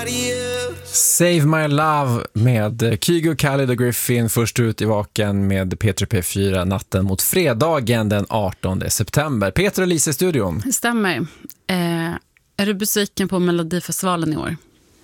Save My Love med Kygo, Khalid och Griffin först ut i vaken med Peter P4 natten mot fredagen den 18 september. Peter och Lisa i studion. Stämmer. Är du besviken på Melodifestivalen i år?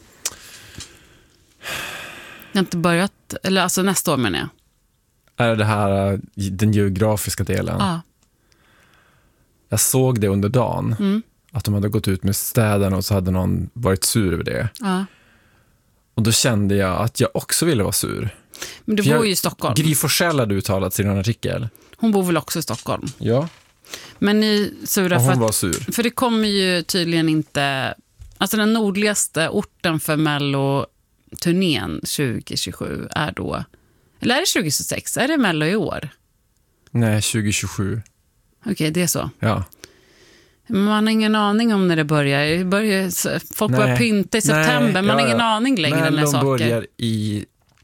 Jag har inte börjat, eller alltså nästa år menar jag. Är det här den geografiska delen? Ja. Jag såg det under dagen. Att de hade gått ut med städerna och så hade någon varit sur över det. Ja. Och då kände jag att jag också ville vara sur. Men du bor ju i Stockholm. Gry Forssell hade uttalat sig i en artikel. Hon bor väl också i Stockholm. Ja. Men ni sura hon var sur. För det kommer ju tydligen inte... Alltså den nordligaste orten för Mello-turnén 2027 är då... Eller är det 2026? Är det Mello i år? Nej, 2027. Okej, det är så. Ja. Man har ingen aning om när det börjar. Folk börjar pynta i september. Man har ingen aning längre när saker. Börjar i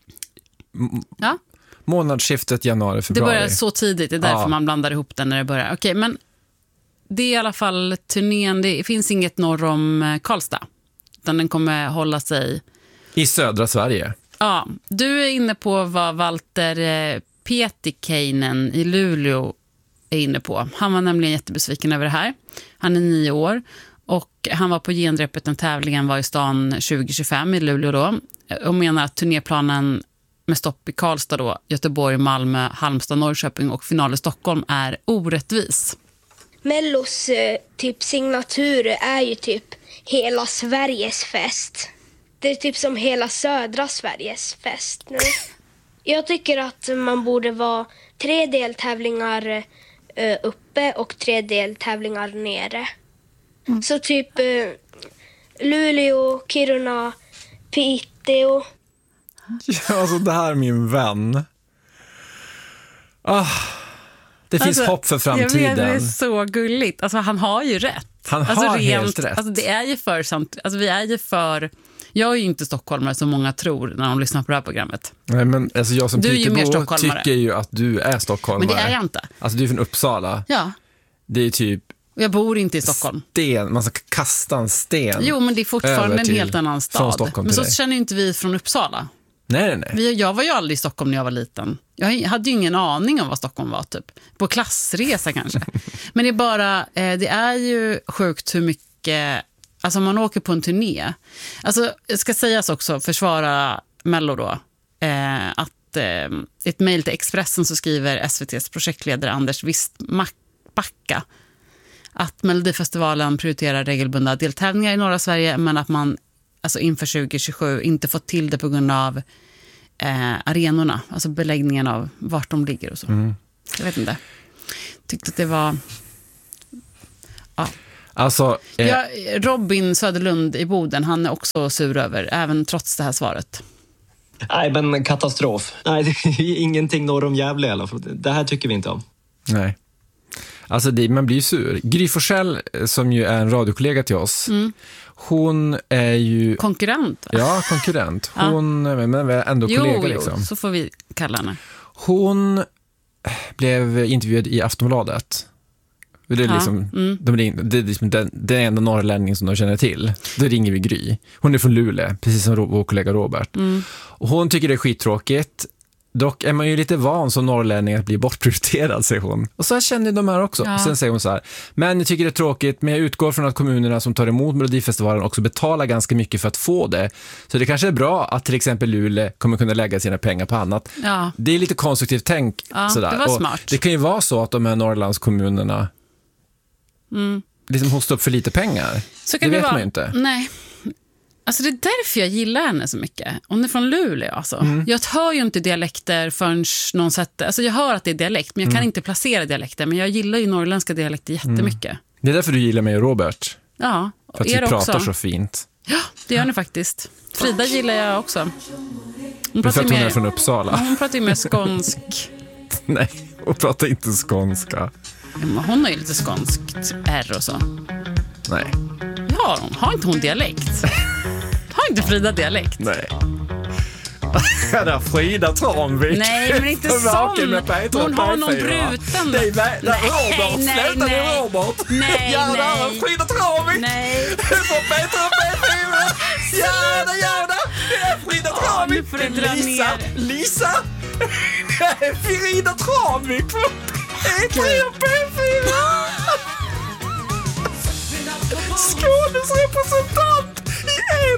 månadsskiftet januari-februari. Det börjar så tidigt, det är därför man blandar ihop den när det börjar. Okej, men det är i alla fall turnén. Det finns inget norr om Karlstad. Utan den kommer hålla sig... I södra Sverige. Ja, du är inne på vad Walter Pietikäinen i Luleå är inne på. Han var nämligen jättebesviken över det här. Han är 9 år och han var på genrepet när tävlingen var i stan 2025 i Luleå då. Och menar att turnéplanen med stopp i Karlstad då, Göteborg, Malmö, Halmstad, Norrköping och final i Stockholm är orättvis. Mellos typ signatur är ju typ hela Sveriges fest. Det är typ som hela södra Sveriges fest nu. Jag tycker att man borde vara 3 deltävlingar uppe och 3 deltävlingar nere. Så typ Luleå, Kiruna, Piteå. Ja, alltså det här är min vän. Det finns hopp för framtiden. Jag vet, det är så gulligt. Alltså han har ju rätt. Han har helt rätt. Alltså det är ju för samt, alltså vi är ju för... Jag är ju inte stockholmare som många tror när de lyssnar på det här programmet. Nej, men alltså jag som Piteå tycker ju att du är stockholmare. Men det är jag inte. Alltså du är från Uppsala. Ja. Det är typ... Jag bor inte i Stockholm. Man ska kasta en sten. Jo, men det är fortfarande en helt annan stad. Men så känner ju inte vi från Uppsala. Nej. Jag var ju aldrig i Stockholm när jag var liten. Jag hade ju ingen aning om vad Stockholm var typ. På klassresa kanske. Men det är bara, det är ju sjukt hur mycket... Alltså om man åker på en turné. Alltså jag ska sägas också, försvara Mello då. Att ett mejl till Expressen så skriver SVT:s projektledare Anders Wistbacka att Melodifestivalen prioriterar regelbundna deltävlingar i norra Sverige, men att man alltså inför 2027 inte fått till det på grund av arenorna, alltså beläggningen av vart de ligger och så. Jag vet inte. Tyckte att det var... Ja. Alltså, Robin Söderlund i Boden, han är också sur över, även trots det här svaret. Nej, men katastrof. Nej, det är ingenting norr om Gävle i alla fall. Det här tycker vi inte om. Nej. Alltså man blir ju sur. Gry Forssell, som ju är en radiokollega till oss, hon är ju... Konkurrent, va? Ja, konkurrent. Hon men ändå kollega liksom. Så får vi kalla henne. Hon blev intervjuad i Aftonbladet. Det är liksom, det är liksom den enda norrlänning som de känner till. Då ringer vi Gry. Hon är från Luleå, precis som vår kollega Robert. Och hon tycker det är skittråkigt. Dock är man ju lite van som norrlänning att bli bortprioriterad, säger hon. Och så känner de här också. Ja. Sen säger hon så här: men jag tycker det är tråkigt, men jag utgår från att kommunerna som tar emot Melodifestivalen också betalar ganska mycket för att få det. Så det kanske är bra att till exempel Luleå kommer kunna lägga sina pengar på annat. Ja. Det är lite konstruktivt tänk. Sådär. Det var smart. Och det kan ju vara så att de här Norrlandskommunerna liksom hostar upp för lite pengar. Så kan det vet vara, man ju inte. Nej. Alltså det är därför jag gillar henne så mycket. Hon är från Luleå alltså. Jag hör ju inte dialekter förrän någon sätter... Alltså jag hör att det är dialekt, men jag kan inte placera dialekter. Men jag gillar ju norrländska dialekter jättemycket. Det är därför du gillar mig och Robert. Ja, och för att vi pratar så fint. Ja, det gör ni faktiskt. Frida gillar jag också. Hon pratar hon är från Uppsala. Hon pratar ju mer skånsk. Nej, hon pratar inte skånska. Hon har ju lite skånskt R och så. Nej. Ja, har inte hon dialekt? Har inte Frida dialekt? Nej. Ja, där Frida Tranvik. Nej, men inte sån. Hon har någon bruten. Det är Robert. Sluta nu, Robert. Nej, ja, där är Frida Tranvik. Nej. Du får Peter och P4. Gärna! Det är Frida Travvik! Nu får du dra ner. Lisa! Det är Frida Travvik på E3 och P4! Skånes representant!